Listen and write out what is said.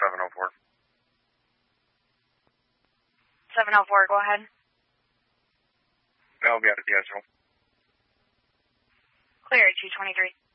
704. 704, go ahead. I'll be out at the Edgeville. Clear, 223.